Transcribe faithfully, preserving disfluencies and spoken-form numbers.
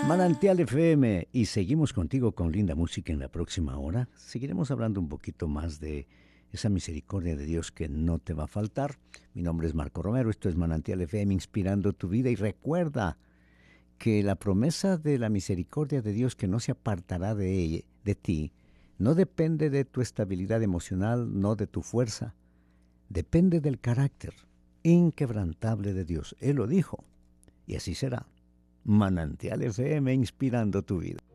Manantial F M, y seguimos contigo con linda música en la próxima hora. Seguiremos hablando un poquito más de esa misericordia de Dios que no te va a faltar. Mi nombre es Marco Romero, esto es Manantial F M, inspirando tu vida. Y recuerda que la promesa de la misericordia de Dios que no se apartará de, ella, de ti, no depende de tu estabilidad emocional, no de tu fuerza. Depende del carácter inquebrantable de Dios. Él lo dijo, y así será. Manantial F M, inspirando tu vida.